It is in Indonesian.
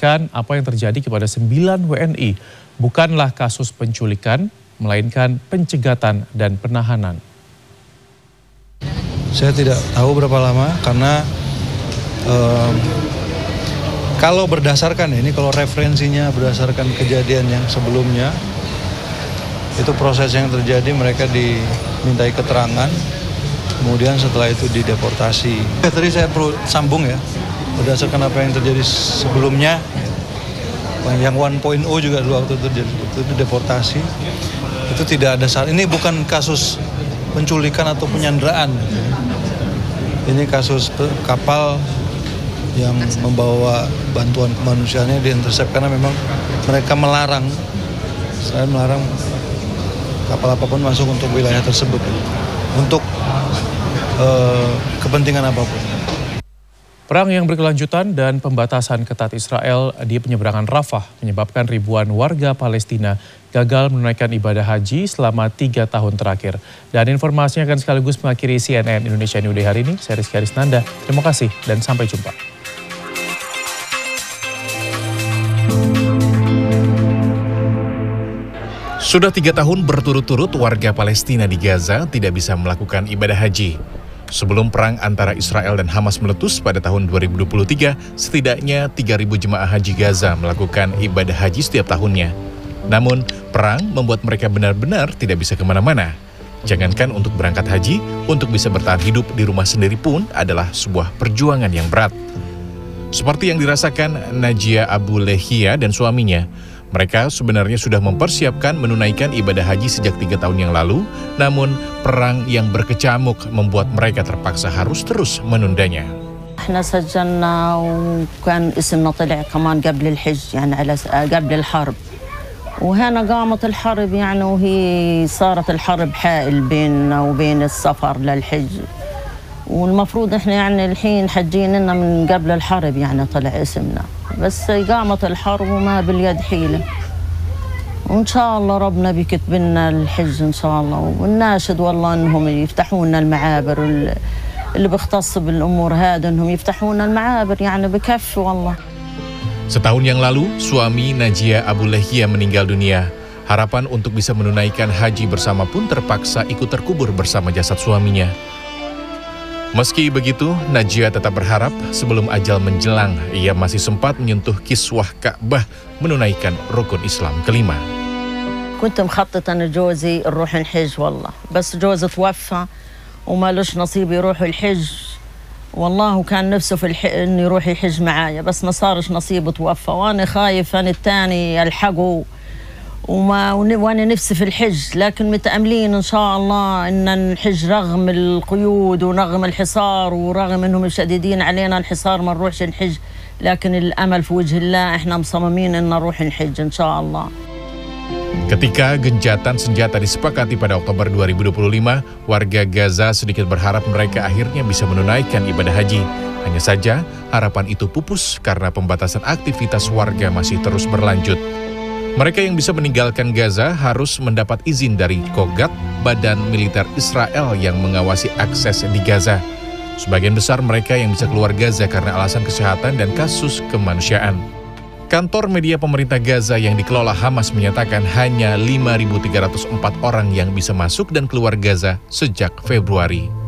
menegaskan apa yang terjadi kepada 9 WNI bukanlah kasus penculikan, melainkan pencegatan dan penahanan. Saya tidak tahu berapa lama karena kalau berdasarkan ini, kalau referensinya berdasarkan kejadian yang sebelumnya, itu proses yang terjadi mereka dimintai keterangan, kemudian setelah itu dideportasi. Tadi saya perlu sambung ya, berdasarkan apa yang terjadi sebelumnya, yang 1.0 juga dulu waktu itu deportasi, itu tidak ada salah. Ini bukan kasus penculikan atau penyanderaan. Ini kasus kapal yang membawa bantuan kemanusiaannya diintercept karena memang mereka melarang, saya melarang kapal apapun masuk untuk wilayah tersebut untuk kepentingan apapun. Perang yang berkelanjutan dan pembatasan ketat Israel di penyeberangan Rafah menyebabkan ribuan warga Palestina gagal menunaikan ibadah haji selama 3 tahun terakhir. Dan informasinya akan sekaligus mengakhiri CNN Indonesia New Day hari ini. Saya Rizky Arisnanda, terima kasih dan sampai jumpa. Sudah 3 tahun berturut-turut warga Palestina di Gaza tidak bisa melakukan ibadah haji. Sebelum perang antara Israel dan Hamas meletus pada tahun 2023, setidaknya 3.000 jemaah haji Gaza melakukan ibadah haji setiap tahunnya. Namun, perang membuat mereka benar-benar tidak bisa kemana-mana. Jangankan untuk berangkat haji, untuk bisa bertahan hidup di rumah sendiri pun adalah sebuah perjuangan yang berat. Seperti yang dirasakan Najia Abu Lehia dan suaminya, mereka sebenarnya sudah mempersiapkan menunaikan ibadah haji sejak 3 tahun yang lalu, namun perang yang berkecamuk membuat mereka terpaksa harus terus menundanya. احنا سجلنا وكان اسمنا طلع كمان قبل الحج يعني قبل الحرب. وهنا قامت الحرب يعني وهي صارت الحرب حائل بيننا وبين السفر للحج. والمفروض احنا يعني الحين حجين لنا من قبل الحرب يعني طلع اسمنا. بس قامت الحرب وما باليد حيلة. وإن شاء الله ربنا بيكتب لنا الحج إن شاء الله، والناشد والله إنهم يفتحوا لنا المعابر اللي بيختص بالأمور هذا، إنهم يفتحوا لنا المعابر يعني بكفي والله. Setahun yang lalu, suami Najia Abu Lehia meninggal dunia. Harapan untuk bisa menunaikan haji bersama pun terpaksa ikut terkubur bersama jasad suaminya. Meski begitu, Najia tetap berharap sebelum ajal menjelang, ia masih sempat menyentuh kiswah Ka'bah menunaikan rukun Islam kelima. كنت مخططة أن جوزي نروح الحج والله، بس جوزي توفى وما لش نصيب يروح الحج. والله كان نفسه في إنه يروح يحج معايا، بس ما صارش نصيب توفى، وأنا خايف أنا الثاني ألحقه وأنا نفسي في الحج، لكن متأملين إن شاء الله إن الحج رغم القيود ورغم الحصار ورغم إنهم مشددين علينا الحصار ما نروحش الحج، لكن الأمل في وجه الله إحنا مصممين إن نروح الحج إن شاء الله. Ketika gencatan senjata disepakati pada Oktober 2025, warga Gaza sedikit berharap mereka akhirnya bisa menunaikan ibadah haji. Hanya saja, harapan itu pupus karena pembatasan aktivitas warga masih terus berlanjut. Mereka yang bisa meninggalkan Gaza harus mendapat izin dari Kogat, badan militer Israel yang mengawasi akses di Gaza. Sebagian besar mereka yang bisa keluar Gaza karena alasan kesehatan dan kasus kemanusiaan. Kantor media pemerintah Gaza yang dikelola Hamas menyatakan hanya 5.304 orang yang bisa masuk dan keluar Gaza sejak Februari.